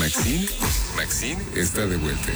Maxine está de vuelta.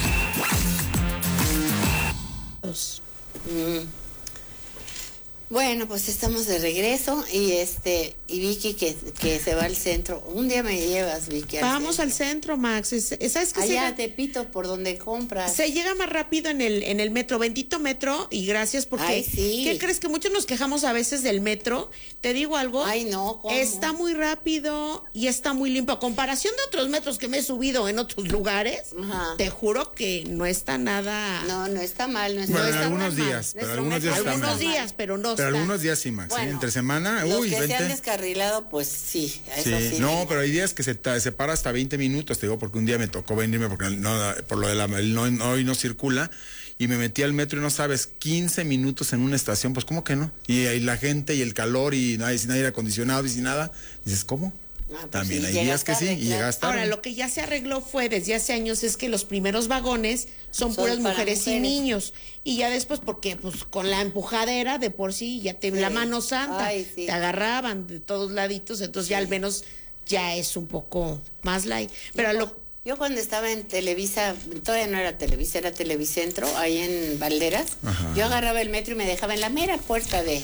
Bueno, pues estamos de regreso y Vicky que se va al centro. Un día me llevas, Vicky. Vamos al centro, Max. ¿Sabes qué? Allá Tepito, por donde compras. Se llega más rápido en el metro, bendito metro, y gracias porque... Ay, sí. ¿Qué crees? Que muchos nos quejamos a veces del metro. Te digo algo. Ay, no, ¿cómo? Está muy rápido y está muy limpio. A comparación de otros metros que me he subido en otros lugares, ajá, te juro que no está nada... No está mal. Bueno, algunos días, pero algunos días está mal. Algunos días, pero no Pero algunos días sí, Max. Bueno, entre semana, los uy, que 20. se han descarrilado, pues sí, eso sí. No, pero hay días que se para hasta 20 minutos, te digo, porque un día me tocó venirme porque por lo de hoy no circula, y me metí al metro y no sabes, 15 minutos en una estación, pues ¿cómo que no? Y ahí la gente y el calor y sin aire acondicionado y sin nada, dices, ¿cómo? Pues también sí, hay días que sí, y llegas tarde. Ahora, lo que ya se arregló fue desde hace años es que los primeros vagones son puras mujeres y niños. Y ya después, porque pues con la empujadera de por sí ya la mano santa, te agarraban de todos laditos, entonces ya al menos ya es un poco más light. Pero yo cuando estaba en Televisa, todavía no era Televisa, era Televicentro, ahí en Valderas, ajá, yo agarraba el metro y me dejaba en la mera puerta de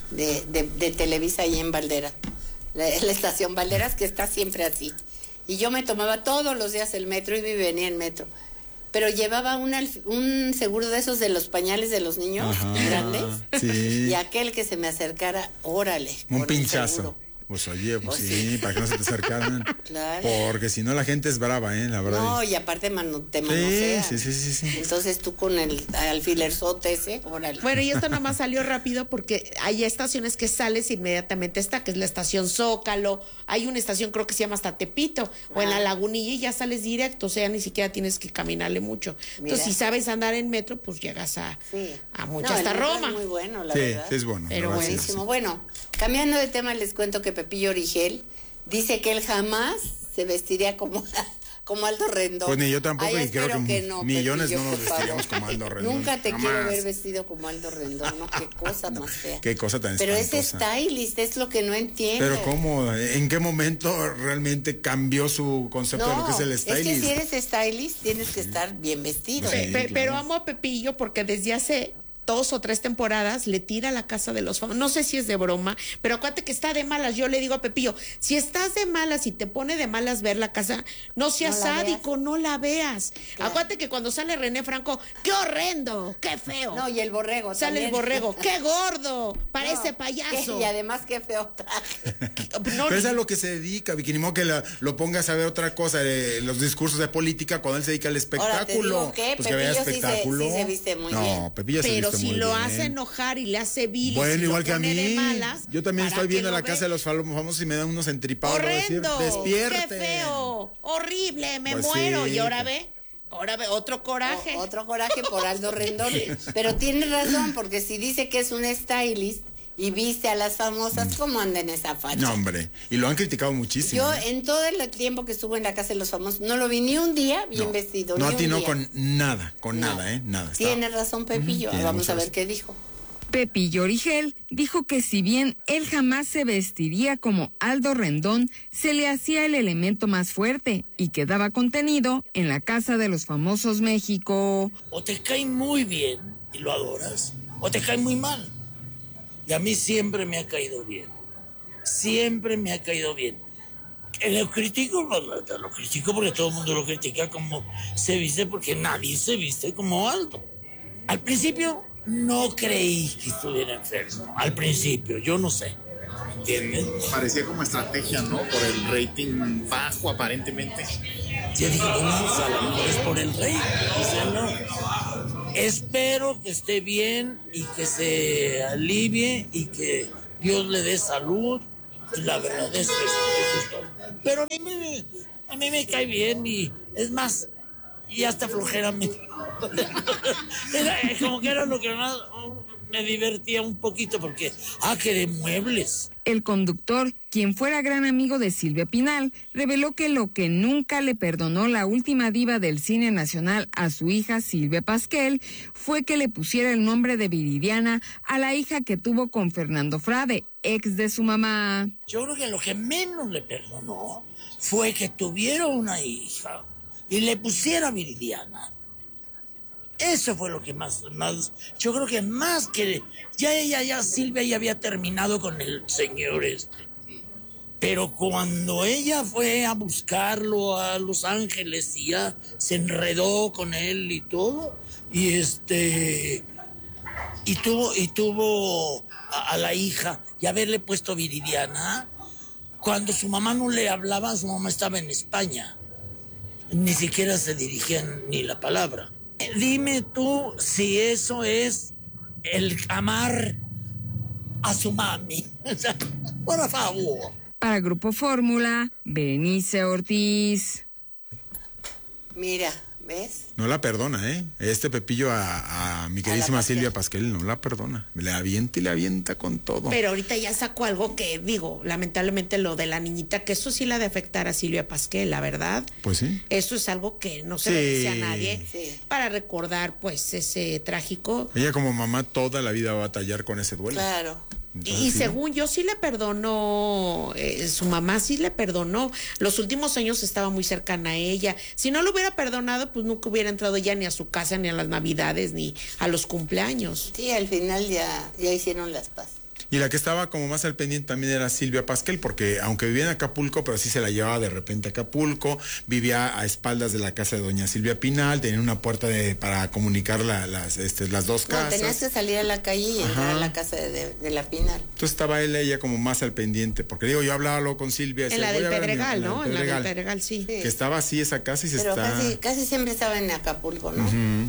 Televisa ahí en Valderas. La estación Valderas, que está siempre así. Y yo me tomaba todos los días el metro y venía en metro. Pero llevaba un seguro de esos de los pañales de los niños, ajá, grandes. Sí. Y aquel que se me acercara, órale. Un pinchazo. Pues oye, pues sí, para que no se te acercaran. Claro. Porque si no la gente es brava, la verdad. No, y aparte te manosean. Sí. Entonces tú con el alfilerzote ese, órale. Bueno, y esto nomás salió rápido porque hay estaciones que sales inmediatamente que es la estación Zócalo, hay una estación creo que se llama hasta Tepito, o en la Lagunilla y ya sales directo, o sea, ni siquiera tienes que caminarle mucho. Mira. Entonces, si sabes andar en metro, pues llegas a mucho, hasta Roma. Es muy bueno, la verdad. Sí, es bueno. Pero buenísimo. Sí. Bueno, cambiando de tema, les cuento que Pepillo Origel dice que él jamás se vestiría como Aldo Rendón. Pues ni yo tampoco, y creo que no, millones Pepillo, no nos vestiríamos como Aldo Rendón. Nunca te jamás. quiero ver vestido como Aldo Rendón, ¿no? Qué cosa más fea. Qué cosa tan Pero espantosa. es stylist, es lo que no entiendo. Pero ¿cómo? ¿En qué momento realmente cambió su concepto de lo que es el stylist? Es que si eres stylist tienes que estar bien vestido. Sí, pero amo a Pepillo porque desde hace 2 o 3 temporadas le tira a la casa de los famosos. No sé si es de broma, pero acuérdate que está de malas. Yo le digo a Pepillo, si estás de malas y te pone de malas ver la casa, no seas sádico, no la veas. Claro. Acuérdate que cuando sale René Franco, ¡qué horrendo! ¡Qué feo! No, y el borrego sale también. El borrego, ¡qué gordo! Parece payaso. Y además, qué feo traje. Pero es a lo que se dedica, Vicky, ni modo que lo pongas a ver otra cosa, los discursos de política, cuando él se dedica al espectáculo. Ahora, te digo pues que vea espectáculo. Sí se viste muy bien. No, Pepillo se viste si muy lo bien. hace enojar y le hace vil, bueno, si igual lo que a pone mí. de malas, yo también estoy viendo la casa de los famosos y me dan unos entripados. ¡horrendo! Despierte. ¡Qué feo! ¡Horrible! Me pues muero. Sí. Y ahora ve, otro coraje. Otro coraje por Aldo Rendón. Pero tiene razón, porque si dice que es un stylist y viste a las famosas, ¿cómo andan en esa facha? No, hombre, y lo han criticado muchísimo. Yo, en todo el tiempo que estuve en la casa de los famosos, no lo vi ni un día bien vestido. No ni atinó con nada, nada. Tiene razón Pepillo, vamos a ver qué dijo. Pepillo Origel dijo que si bien él jamás se vestiría como Aldo Rendón, se le hacía el elemento más fuerte y que daba contenido en la Casa de los Famosos México. O te cae muy bien y lo adoras, o te cae muy mal. Y a mí siempre me ha caído bien. Siempre me ha caído bien. Lo critico porque todo el mundo lo critica como se viste, porque nadie se viste como Aldo. Al principio no creí que estuviera enfermo. Al principio, yo no sé. ¿Entiendes? Parecía como estrategia, ¿no? Por el rating bajo, aparentemente. Yo dije, bueno, a lo mejor es por el rating. O sea, no. Espero que esté bien y que se alivie y que Dios le dé salud. La verdad es que eso es todo. Pero a mí me cae bien y es más, y hasta flojera me... como que era lo que más me divertía un poquito porque, que de muebles. El conductor, quien fuera gran amigo de Silvia Pinal, reveló que lo que nunca le perdonó la última diva del cine nacional a su hija Silvia Pasquel fue que le pusiera el nombre de Viridiana a la hija que tuvo con Fernando Frade, ex de su mamá. Yo creo que lo que menos le perdonó fue que tuviera una hija y le pusiera Viridiana. Eso fue lo que más, yo creo que más que, ya Silvia ya había terminado con el señor pero cuando ella fue a buscarlo a Los Ángeles y ya se enredó con él y todo, y tuvo a la hija y haberle puesto Viridiana, cuando su mamá no le hablaba, su mamá estaba en España, ni siquiera se dirigían ni la palabra. Dime tú si eso es el amar a su mami. Por favor. Para Grupo Fórmula, Berenice Ortiz. Mira, ¿ves? No la perdona, ¿eh? Este Pepillo a mi queridísima Silvia Pasquel no la perdona. Le avienta y le avienta con todo. Pero ahorita ya sacó algo que, digo, lamentablemente lo de la niñita, que eso sí la ha de afectar a Silvia Pasquel, la verdad. Pues sí. Eso es algo que no se le dice a nadie para recordar, pues, ese trágico. Ella como mamá toda la vida va a batallar con ese duelo. Claro. Y sí, según yo sí le perdonó, su mamá sí le perdonó. Los últimos años estaba muy cercana a ella. Si no lo hubiera perdonado, pues nunca hubiera entrado ya ni a su casa, ni a las Navidades, ni a los cumpleaños. Sí, al final ya hicieron las paces. Y la que estaba como más al pendiente también era Silvia Pasquel, porque aunque vivía en Acapulco, pero sí se la llevaba de repente a Acapulco, vivía a espaldas de la casa de doña Silvia Pinal, tenía una puerta para comunicar las dos casas. No, tenías que salir a la calle y entrar a la casa de la Pinal. Entonces estaba ella como más al pendiente, porque digo, yo hablaba luego con Silvia. En la del Pedregal, ¿no? En la del Pedregal, sí. Que estaba así esa casa y pero casi siempre estaba en Acapulco, ¿no?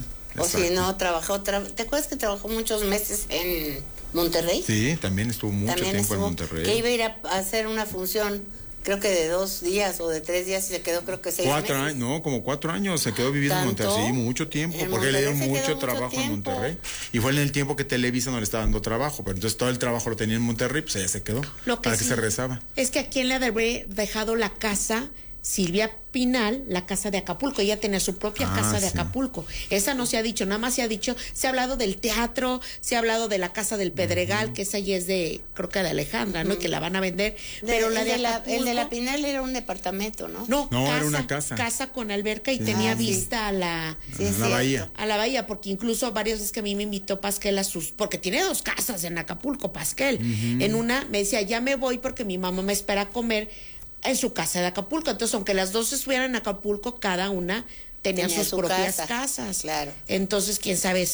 O si no, trabajó. ¿Te acuerdas que trabajó muchos meses en Monterrey? Sí, también estuvo mucho tiempo en Monterrey. Que iba a ir a hacer una función, creo que de 2 días o de 3 días, y se quedó creo que 6 meses. 4 años, no, como 4 años se quedó viviendo en Monterrey. Sí, mucho tiempo, porque le dieron mucho trabajo en Monterrey. Y fue en el tiempo que Televisa no le estaba dando trabajo, pero entonces todo el trabajo lo tenía en Monterrey, pues ella se quedó. ¿Para qué se rezaba? Es que a quién le habría dejado la casa Silvia Pinal, la casa de Acapulco. Ella tenía su propia casa de Acapulco. Esa no se ha dicho, nada más se ha dicho, se ha hablado del teatro, se ha hablado de la casa del Pedregal, que esa ya es de, creo que de Alejandra, ¿no? Que la van a vender. Pero el de la Pinal era un departamento, ¿no? No, era una casa. Casa con alberca y tenía vista a la bahía. A la bahía, porque incluso varias veces que a mí me invitó Pasquel porque tiene 2 casas en Acapulco, Pasquel. En una me decía, ya me voy porque mi mamá me espera a comer en su casa de Acapulco. Entonces, aunque las dos estuvieran en Acapulco, cada una tenía sus propias casas. Claro. Entonces, ¿quién sabe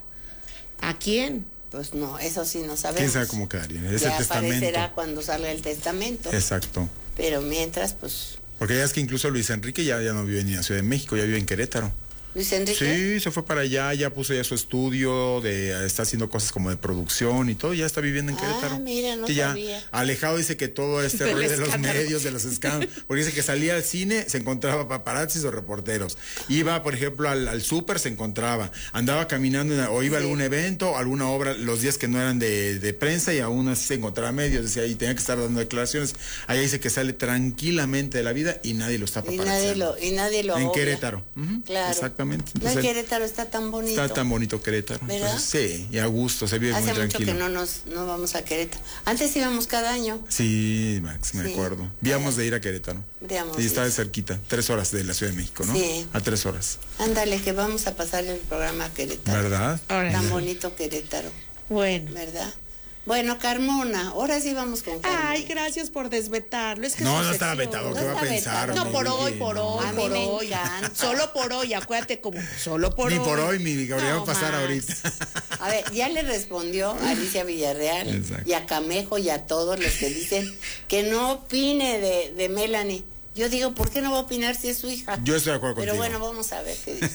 a quién? Pues no, eso sí no sabemos. ¿Quién sabe cómo quedaría? Es el testamento. Aparecerá cuando salga el testamento. Exacto. Pero mientras, pues... Porque ya es que incluso Luis Enrique ya no vive ni en la Ciudad de México, ya vive en Querétaro. ¿Luis Enrique? Sí, se fue para allá, ya puso ya su estudio, está haciendo cosas como de producción y todo, ya está viviendo en Querétaro. Mira, no ya sabía. Alejado, dice que todo este rollo de los medios, de los escándalos, porque dice que salía al cine, se encontraba paparazzis o reporteros. Iba, por ejemplo, al súper, se encontraba. Andaba caminando o iba a algún evento, alguna obra, los días que no eran de prensa, y aún así se encontraba medios, decía, y tenía que estar dando declaraciones. Allá dice que sale tranquilamente de la vida y nadie lo está paparazziando. Y nadie lo en obvia. Querétaro. Claro. Exactamente. Entonces, no, Querétaro está tan bonito. Está tan bonito Querétaro. ¿Verdad? Entonces, sí, y a gusto, se vive muy tranquilo. Hace mucho que no vamos a Querétaro. Antes íbamos cada año. Sí, Max, me acuerdo. Víamos de ir a Querétaro. Sí, está de cerquita, 3 horas de la Ciudad de México, ¿no? Sí. A 3 horas. Ándale, que vamos a pasar el programa a Querétaro. ¿Verdad? Tan bonito Querétaro. Bueno. ¿Verdad? Bueno, Carmona, ahora sí vamos con Carmona. Ay, gracias por desvetarlo. Es que no estaba vetado, ¿qué va a pensar? No, por hoy. A mí me encanta. Solo por hoy, acuérdate como solo por hoy. Ni por hoy, mi Gabriel, va a pasar ahorita. A ver, ya le respondió a Alicia Villarreal. Exacto. Y a Camejo y a todos los que dicen que no opine de Melanie. Yo digo, ¿por qué no va a opinar si es su hija? Yo estoy de acuerdo contigo. Pero bueno, vamos a ver qué dice.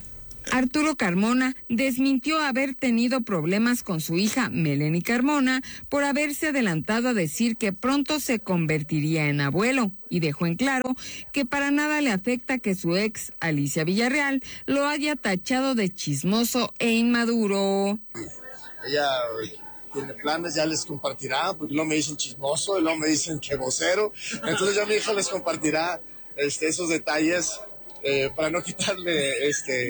Arturo Carmona desmintió haber tenido problemas con su hija Melanie Carmona por haberse adelantado a decir que pronto se convertiría en abuelo, y dejó en claro que para nada le afecta que su ex, Alicia Villarreal, lo haya tachado de chismoso e inmaduro. Ella tiene planes, ya les compartirá, porque luego me dicen chismoso y luego me dicen que vocero. Entonces ya mi hijo les compartirá esos detalles para no quitarle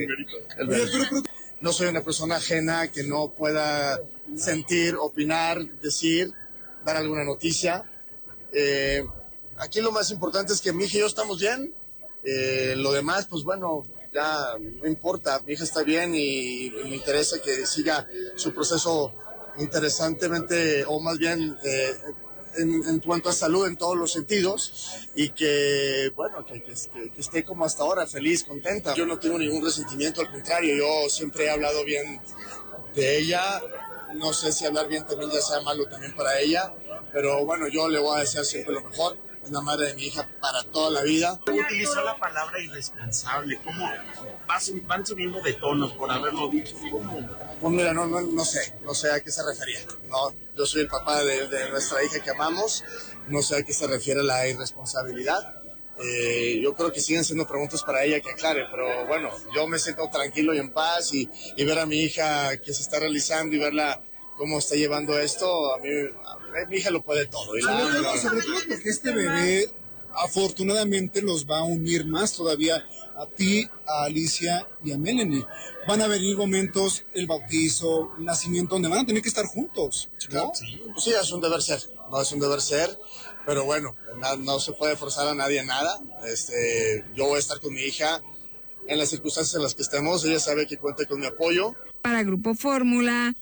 el mérito. No soy una persona ajena que no pueda sentir, opinar, decir, dar alguna noticia. Aquí lo más importante es que mi hija y yo estamos bien, Lo demás, pues bueno, ya no importa, mi hija está bien y me interesa que siga su proceso interesantemente, o más bien en cuanto a salud en todos los sentidos, y que, bueno, que esté como hasta ahora, feliz, contenta. Yo no tengo ningún resentimiento, al contrario, yo siempre he hablado bien de ella. No sé si hablar bien también ya sea malo también para ella, pero bueno, yo le voy a desear siempre lo mejor. Es la madre de mi hija para toda la vida. Utilizó la palabra irresponsable. ¿Cómo van subiendo de tono por haberlo dicho? ¿Cómo? Pues mira, no sé a qué se refería. No, yo soy el papá de nuestra hija que amamos, no sé a qué se refiere la irresponsabilidad. Yo creo que siguen siendo preguntas para ella que aclare, pero bueno, yo me siento tranquilo y en paz, y ver a mi hija que se está realizando y verla cómo está llevando esto, a mi hija lo puede todo. Y sobre todo porque este bebé afortunadamente los va a unir más todavía a ti, a Alicia y a Melanie. Van a venir momentos, el bautizo, el nacimiento, donde van a tener que estar juntos, ¿no? Sí, es un deber ser, no es un deber ser, pero bueno, no se puede forzar a nadie en nada. Yo voy a estar con mi hija en las circunstancias en las que estemos, ella sabe que cuenta con mi apoyo. Para Grupo Fórmula,